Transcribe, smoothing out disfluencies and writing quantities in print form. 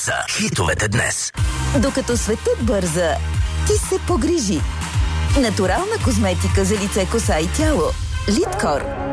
са хитовете днес. Докато светът бърза, ти се погрижи. Натурална козметика за лице, коса и тяло. Литкор.